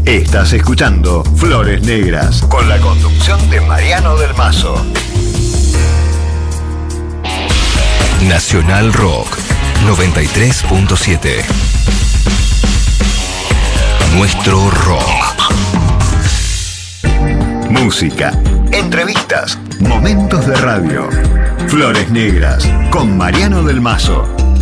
Estás escuchando Flores Negras con la conducción de Mariano del Mazo. Nacional Rock 93.7. Nuestro rock. Música, entrevistas, momentos de radio. Flores Negras con Mariano del Mazo.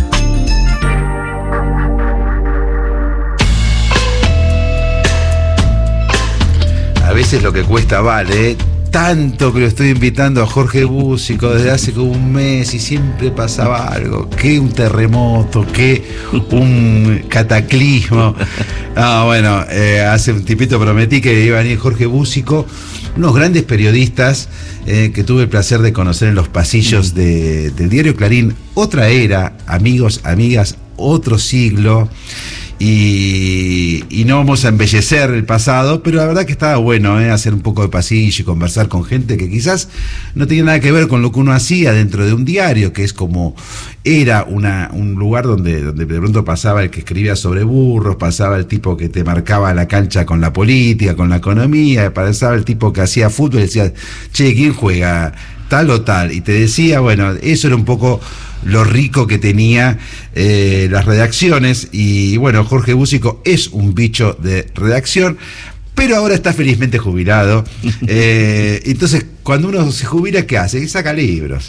A veces lo que cuesta vale, tanto que lo estoy invitando a Jorge Búsico desde hace como un mes y siempre pasaba algo, que un terremoto, que un cataclismo. Bueno, hace un tipito prometí que iba a venir Jorge Búsico, unos grandes periodistas que tuve el placer de conocer en los pasillos del diario Clarín. Otra era, amigos, amigas, otro siglo. Y no vamos a embellecer el pasado, pero la verdad que estaba bueno hacer un poco de pasillo y conversar con gente que quizás no tenía nada que ver con lo que uno hacía dentro de un diario, que es como era un lugar donde de pronto pasaba el que escribía sobre burros, pasaba el tipo que te marcaba la cancha con la política, con la economía, pasaba el tipo que hacía fútbol y decía, che, ¿quién juega? Tal o tal, y te decía, bueno, eso era un poco lo rico que tenía las redacciones. Y bueno, Jorge Búsico es un bicho de redacción, pero ahora está felizmente jubilado. Entonces, cuando uno se jubila, ¿qué hace? Y saca libros.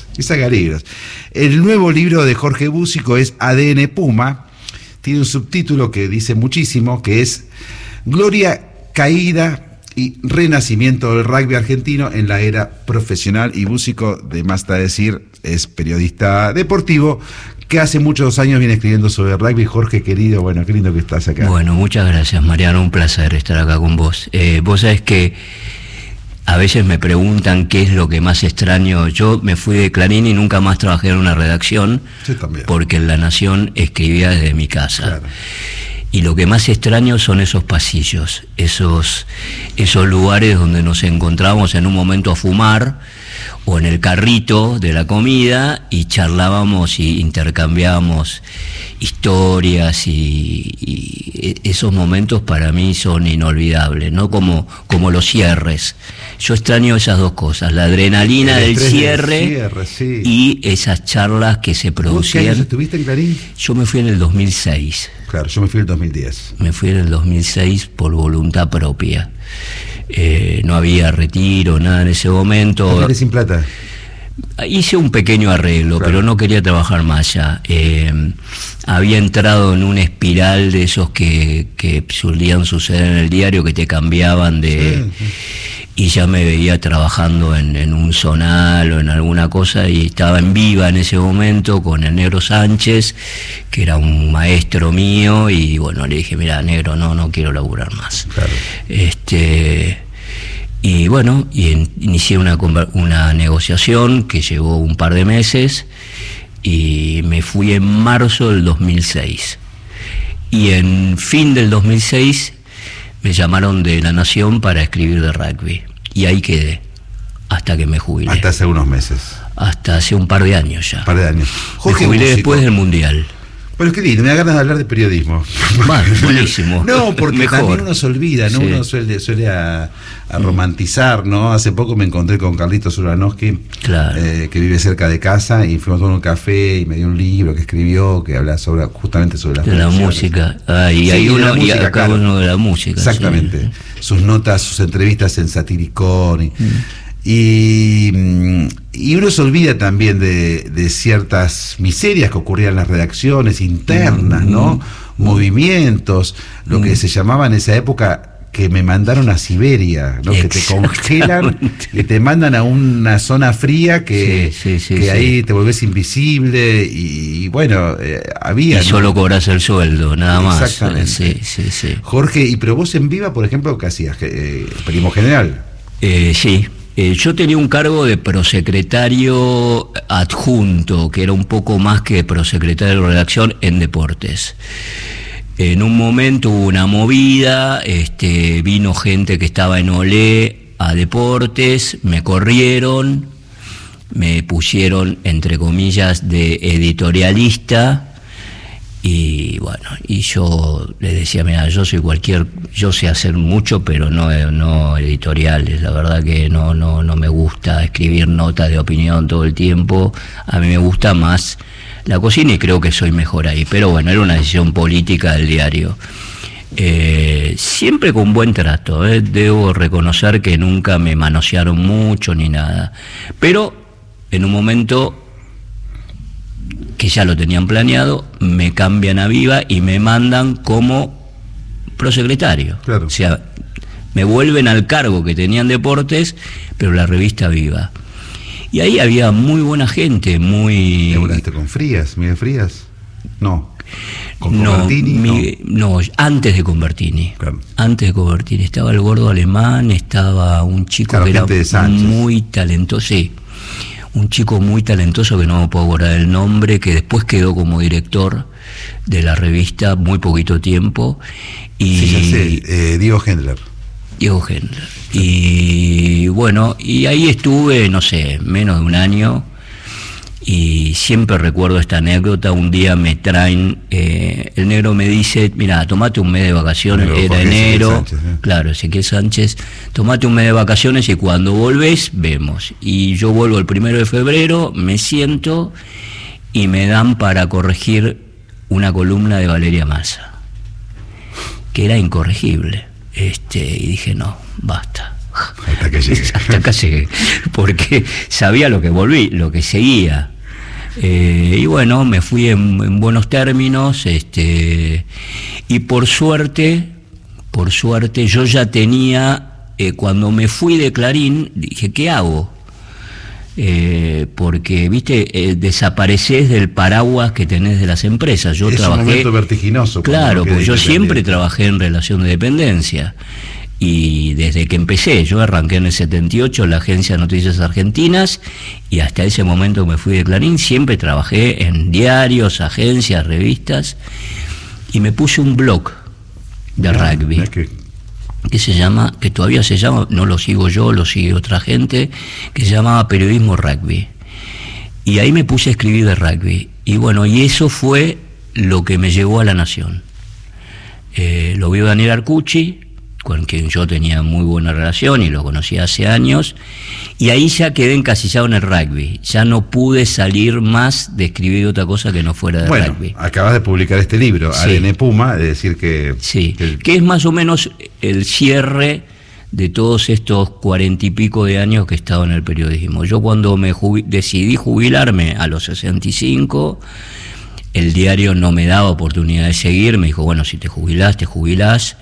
El nuevo libro de Jorge Búsico es ADN Puma. Tiene un subtítulo que dice muchísimo, que es Gloria, Caída y renacimiento del rugby argentino en la era profesional. Y Búsico, de más está decir, es periodista deportivo que hace muchos años viene escribiendo sobre el rugby. Jorge, querido, bueno, qué lindo que estás acá. Bueno, muchas gracias, Mariano, un placer estar acá con vos. Vos sabés que a veces me preguntan qué es lo que más extraño. Yo me fui de Clarín y nunca más trabajé en una redacción. Sí, también. Porque en La Nación escribía desde mi casa. Claro. Y lo que más extraño son esos pasillos, esos lugares donde nos encontrábamos en un momento a fumar o en el carrito de la comida y charlábamos y intercambiábamos historias y esos momentos para mí son inolvidables, ¿no? Como los cierres. Yo extraño esas dos cosas, la adrenalina del cierre, sí. Y esas charlas que se producían. ¿Qué años estuviste en Clarín? Yo me fui en el 2006. Claro, yo me fui en el 2010. Me fui en el 2006 por voluntad propia. No había retiro, nada en ese momento. ¿Por qué sin plata? Hice un pequeño arreglo, claro, pero no quería trabajar más ya. Había entrado en una espiral de esos que solían suceder en el diario, que te cambiaban de... Sí. Y ya me veía trabajando en un zonal o en alguna cosa, y estaba en Viva en ese momento con el Negro Sánchez, que era un maestro mío, y bueno, le dije, mira, Negro, no quiero laburar más. Claro. Y bueno, inicié una negociación que llevó un par de meses, y me fui en marzo del 2006. Y en fin del 2006 me llamaron de La Nación para escribir de rugby. Y ahí quedé, hasta que me jubilé. Hasta hace unos meses. Hasta hace un par de años ya. Un par de años. Jorge, me jubilé Búsico después del Mundial. Bueno, qué lindo, me da ganas de hablar de periodismo. Bueno, buenísimo. No, porque mejor. También uno se olvida, ¿no? Sí. Uno suele a romantizar, ¿no? Hace poco me encontré con Carlitos Ulanowski, claro, que vive cerca de casa, y fuimos a tomar un café y me dio un libro que escribió que habla justamente sobre la música. Y sí, hay uno, y acá claro, uno de la música. Exactamente. Sí. Sus notas, sus entrevistas en Satiricón. Y uno se olvida también de ciertas miserias que ocurrían en las redacciones internas, ¿no? Movimientos, lo que se llamaba en esa época, que me mandaron a Siberia, ¿no? Que te congelan, que te mandan a una zona fría que ahí te volvés invisible, y bueno, había... Y solo cobras el sueldo, nada más. Exactamente. Sí. Jorge, pero vos en Viva, por ejemplo, ¿qué hacías? Primo general. Sí. Yo tenía un cargo de prosecretario adjunto, que era un poco más que prosecretario de redacción en deportes. En un momento hubo una movida, vino gente que estaba en Olé a deportes, me corrieron, me pusieron, entre comillas, de editorialista, Y bueno, y yo le decía, mira, yo sé hacer mucho, pero no editoriales. La verdad que no me gusta escribir notas de opinión todo el tiempo. A mí me gusta más la cocina y creo que soy mejor ahí. Pero bueno, era una decisión política del diario. Siempre con buen trato, debo reconocer que nunca me manosearon mucho ni nada. Pero en un momento que ya lo tenían planeado, me cambian a Viva y me mandan como prosecretario. Claro. O sea, me vuelven al cargo que tenían deportes, pero la revista Viva. Y ahí había muy buena gente, muy... ¿Hablaste con Frías, Miguel Frías? No. ¿Con No, Convertini? no, antes de Convertini. Claro. Antes de Convertini. Estaba el gordo alemán, estaba un chico Claro, que era gente de Sánchez. muy talentoso, sí. Un chico muy talentoso que no me puedo acordar el nombre, que después quedó como director de la revista muy poquito tiempo. Y Sí, ya sé, Diego Hendler. Diego Hendler. Y bueno, y ahí estuve, no sé, menos de un año. Y siempre recuerdo esta anécdota. Un día me traen, el negro me dice, mira, tomate un mes de vacaciones, Negro, era Jorge enero, Sánchez, ¿eh? claro, Ezequiel Sánchez, tomate un mes de vacaciones y cuando volvés, vemos. Y yo vuelvo el 1 de febrero, me siento y me dan para corregir una columna de Valeria Massa, que era incorregible. Y dije, no, basta. Hasta que llegue. Hasta acá llegué, porque sabía lo que seguía. Y bueno, me fui en buenos términos, y por suerte yo ya tenía, cuando me fui de Clarín, dije, ¿qué hago? Porque, viste, desapareces del paraguas que tenés de las empresas. Yo trabajé, un momento vertiginoso. claro, porque yo siempre independiente. trabajé en relación de dependencia. Y desde que empecé, yo arranqué en el 78 en la Agencia de Noticias Argentinas y hasta ese momento que me fui de Clarín siempre trabajé en diarios, agencias, revistas y me puse un blog de rugby que se llama, que todavía se llama, no lo sigo yo, lo sigue otra gente, que se llamaba Periodismo Rugby. Y ahí me puse a escribir de rugby. Y bueno, y eso fue lo que me llevó a La Nación. Lo vio Daniel Arcucci, con quien yo tenía muy buena relación y lo conocía hace años, y ahí ya quedé encasillado en el rugby. Ya no pude salir más de escribir otra cosa que no fuera de rugby. Acabas de publicar este libro, Sí. ADN Puma, es decir que... Sí, que es más o menos el cierre de todos estos 40 y pico de años que he estado en el periodismo. Yo cuando decidí jubilarme a los 65, el diario no me daba oportunidad de seguir, me dijo, bueno, si te jubilás, te jubilás.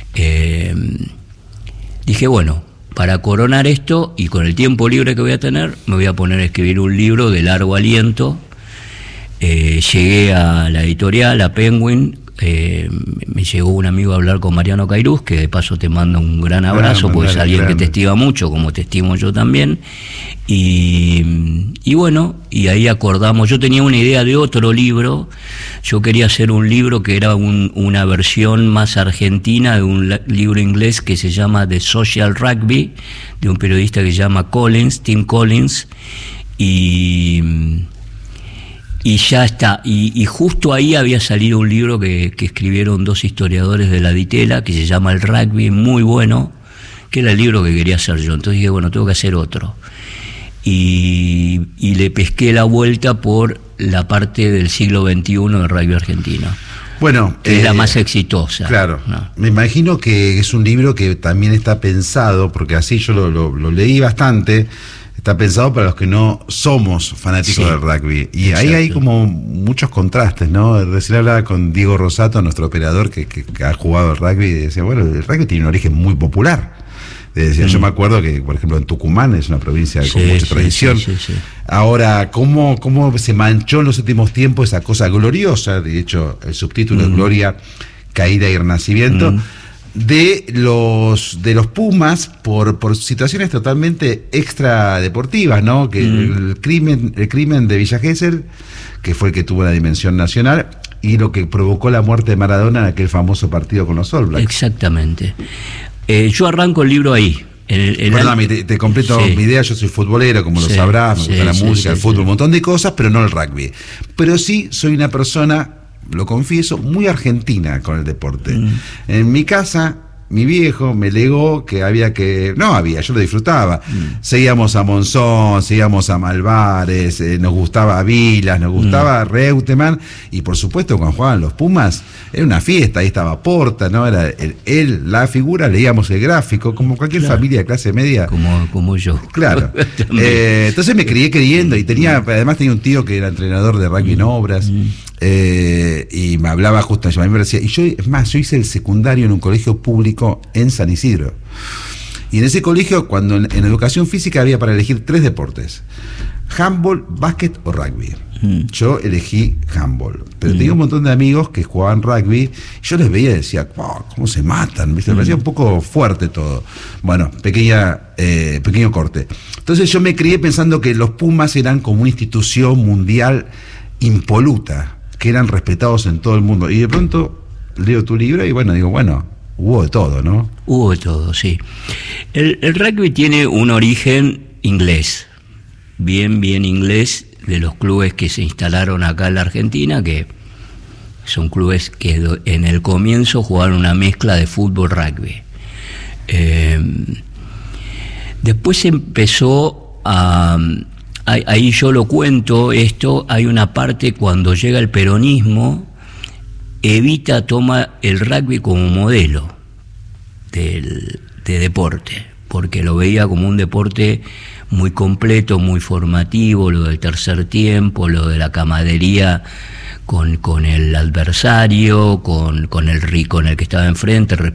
Dije, bueno, para coronar esto y con el tiempo libre que voy a tener, me voy a poner a escribir un libro de largo aliento. Llegué a la editorial, a Penguin, me llegó un amigo a hablar con Mariano Cairuz, que de paso te manda un gran abrazo, porque es alguien que te estima mucho, como te estimo yo también. Y bueno, y ahí acordamos, yo tenía una idea de otro libro, yo quería hacer un libro que era una versión más argentina de un libro inglés que se llama The Social Rugby, de un periodista que se llama Tim Collins, y ya está, y justo ahí había salido un libro que escribieron dos historiadores de la Ditela, que se llama El Rugby, muy bueno, que era el libro que quería hacer yo. Entonces dije, bueno, tengo que hacer otro. Y le pesqué la vuelta por la parte del siglo XXI del rugby argentino. Bueno, que es la más exitosa. Claro, ¿no? Me imagino que es un libro que también está pensado, porque así yo lo leí bastante, está pensado para los que no somos fanáticos del rugby. Y exacto. Ahí hay como muchos contrastes, ¿no? Recién hablaba con Diego Rosato, nuestro operador que ha jugado al rugby, y decía, bueno, el rugby tiene un origen muy popular. Decía, yo me acuerdo que, por ejemplo, en Tucumán es una provincia con mucha tradición. Sí. Ahora, ¿cómo se manchó en los últimos tiempos esa cosa gloriosa? De hecho, el subtítulo es Gloria, Caída y Renacimiento. De los Pumas por situaciones totalmente extradeportivas, ¿no? Que el crimen de Villa Gesell, que fue el que tuvo la dimensión nacional, y lo que provocó la muerte de Maradona en aquel famoso partido con los All Blacks. Exactamente. Yo arranco el libro ahí. Perdóname, te completo mi idea. Yo soy futbolero, como lo sabrás, me gusta la música, el fútbol, un montón de cosas, pero no el rugby. Pero sí soy una persona lo confieso, muy argentina con el deporte. En mi casa, mi viejo me legó que yo lo disfrutaba. Seguíamos a Monzón, seguíamos a Malvares, nos gustaba Vilas, nos gustaba Reutemann, y por supuesto cuando jugaban los Pumas, era una fiesta, ahí estaba Porta, ¿no? Era él, la figura, leíamos el gráfico, como cualquier familia de clase media. Como yo. Claro. Entonces me crié creyendo, y además tenía un tío que era entrenador de rugby en Obras. Y me hablaba justo, a mí me decía, yo hice el secundario en un colegio público en San Isidro, y en ese colegio, cuando en educación física había para elegir 3 deportes: handball, básquet o rugby. Yo elegí handball, pero tenía un montón de amigos que jugaban rugby, y yo les veía y decía, wow, cómo se matan, ¿viste? Me parecía un poco fuerte todo. Bueno, pequeño corte. Entonces yo me crié pensando que los Pumas eran como una institución mundial impoluta, que eran respetados en todo el mundo, y de pronto leo tu libro y digo, hubo de todo, ¿no? Hubo de todo, sí. El rugby tiene un origen inglés, bien inglés, de los clubes que se instalaron acá en la Argentina, que son clubes que en el comienzo jugaron una mezcla de fútbol-rugby. Después empezó a... Ahí yo lo cuento esto, hay una parte cuando llega el peronismo, Evita toma el rugby como modelo de deporte, porque lo veía como un deporte muy completo, muy formativo, lo del tercer tiempo, lo de la camaradería con el adversario, con el que estaba enfrente,